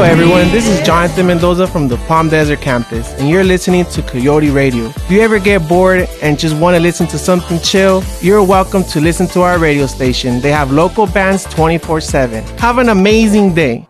everyone, this is Jonathan Mendoza from the Palm Desert campus, and you're listening to Coyote Radio. If you ever get bored and just want to listen to something chill, you're welcome to listen to our radio station. They have local bands 24/7. Have an amazing day.